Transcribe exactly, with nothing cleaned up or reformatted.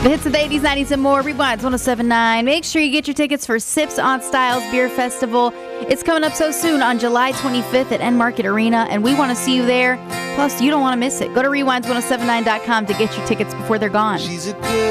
The hits of the eighties, nineties, and more. Rewinds one oh seven point nine. Make sure you get your tickets for Sips on Styles Beer Festival. It's coming up so soon on July twenty-fifth at End Market Arena, and we want to see you there. Plus, you don't want to miss it. Go to rewinds ten seventy-nine dot com to get your tickets before they're gone. She's a good